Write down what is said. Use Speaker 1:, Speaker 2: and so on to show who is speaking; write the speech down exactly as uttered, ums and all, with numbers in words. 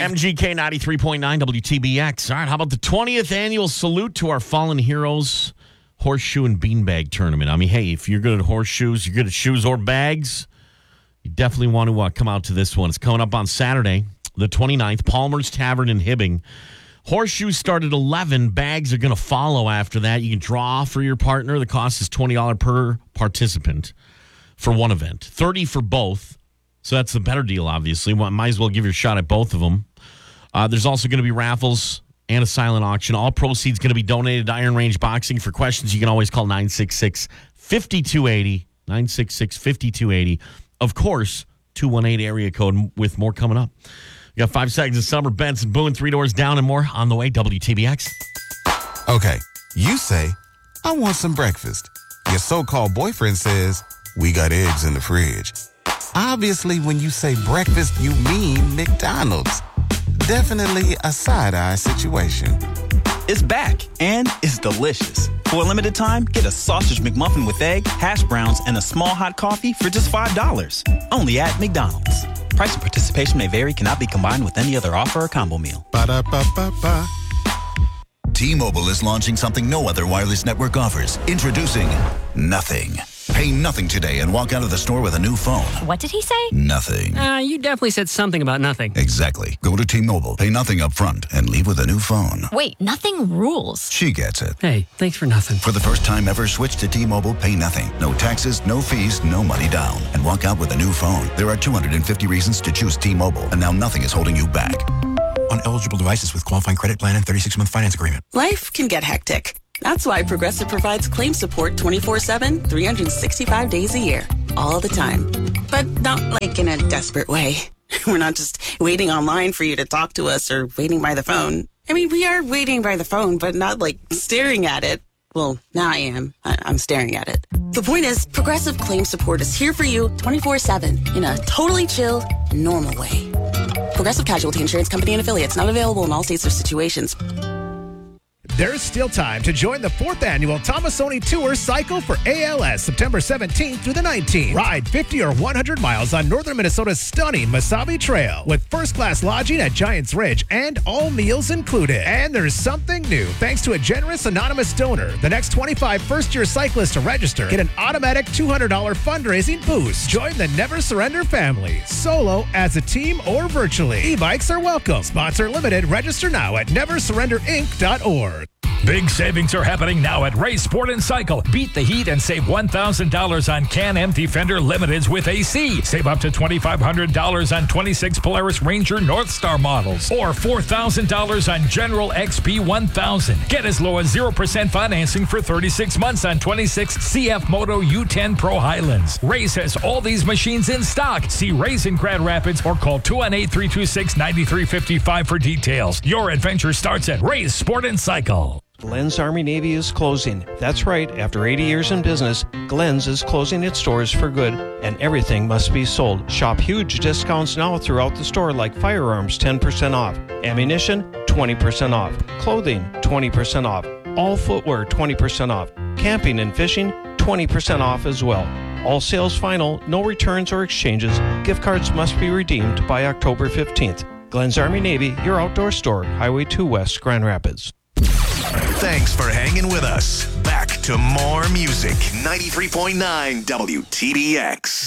Speaker 1: M G K ninety-three point nine W T B X. All right, how about the twentieth annual salute to our fallen heroes horseshoe and beanbag tournament? I mean, hey, if you're good at horseshoes, you're good at shoes or bags, you definitely want to uh, come out to this one. It's coming up on Saturday, the twenty-ninth, Palmer's Tavern in Hibbing. Horseshoes start at eleven. Bags are going to follow after that. You can draw for your partner. The cost is twenty dollars per participant for one event, thirty dollars for both. So that's the better deal, obviously. Might as well give you a shot at both of them. Uh, there's also going to be raffles and a silent auction. All proceeds going to be donated to Iron Range Boxing. For questions, you can always call nine six six, five two eight zero, nine six six, five two eight zero. Of course, two one eight area code with more coming up. We got five seconds of summer. Benson Boone, Three Doors Down, and more on the way. W T B X.
Speaker 2: Okay, you say, I want some breakfast. Your so-called boyfriend says, we got eggs in the fridge. Obviously, when you say breakfast, you mean McDonald's. Definitely a side-eye situation.
Speaker 3: It's back, and it's delicious. For a limited time, get a sausage McMuffin with egg, hash browns, and a small hot coffee for just five dollars. Only at McDonald's. Price and participation may vary, cannot be combined with any other offer or combo meal.
Speaker 2: Ba-da-ba-ba-ba.
Speaker 4: T-Mobile is launching something no other wireless network offers. Introducing Nothing. Pay nothing today and walk out of the store with a new phone.
Speaker 5: What did he say?
Speaker 4: Nothing.
Speaker 6: Uh, you definitely said something about nothing.
Speaker 4: Exactly. Go to T-Mobile, pay nothing up front, and leave with a new phone.
Speaker 5: Wait, nothing rules.
Speaker 4: She gets it.
Speaker 6: Hey, thanks for nothing.
Speaker 4: For the first time ever, switch to T-Mobile, pay nothing. No taxes, no fees, no money down. And walk out with a new phone. There are two hundred fifty reasons to choose T-Mobile, and now nothing is holding you back.
Speaker 7: On eligible devices with qualifying credit plan and thirty-six month finance agreement.
Speaker 8: Life can get hectic. That's why Progressive provides claim support twenty-four seven, three hundred sixty-five days a year, all the time. But not like in a desperate way. We're not just waiting online for you to talk to us or waiting by the phone. I mean, we are waiting by the phone, but not like staring at it. Well, now I am. I- I'm staring at it. The point is, Progressive claim support is here for you twenty-four seven in a totally chill, normal way. Progressive Casualty Insurance Company and Affiliates, not available in all states or situations.
Speaker 9: There's still time to join the fourth annual Tomasoni Tour Cycle for A L S, September seventeenth through the nineteenth. Ride fifty or one hundred miles on northern Minnesota's stunning Mesabi Trail with first-class lodging at Giants Ridge and all meals included. And there's something new. Thanks to a generous anonymous donor, the next twenty-five first-year cyclists to register get an automatic two hundred dollars fundraising boost. Join the Never Surrender family, solo, as a team, or virtually. E-bikes are welcome. Sponsor limited. Register now at never surrender inc dot org.
Speaker 10: Big savings are happening now at Ray Sport and Cycle. Beat the heat and save one thousand dollars on Can-Am Defender Limiteds with A C. Save up to twenty-five hundred dollars on twenty-six Polaris Ranger North Star models. Or four thousand dollars on General X P one thousand. Get as low as zero percent financing for thirty-six months on twenty-six C F Moto U ten Pro Highlands. Ray's has all these machines in stock. See Ray's in Grand Rapids or call two one eight, three two six, nine three five five for details. Your adventure starts at Ray's Sport and Cycle.
Speaker 11: Glenn's Army Navy is closing. That's right, after eighty years in business, Glenn's is closing its doors for good, and everything must be sold. Shop huge discounts now throughout the store, like firearms ten percent off, ammunition twenty percent off, clothing twenty percent off, all footwear twenty percent off, camping and fishing twenty percent off as well. All sales final, no returns or exchanges. Gift cards must be redeemed by October fifteenth. Glenn's Army Navy, your outdoor store, Highway two West, Grand Rapids.
Speaker 12: Thanks for hanging with us. Back to more music. ninety-three point nine W T B X.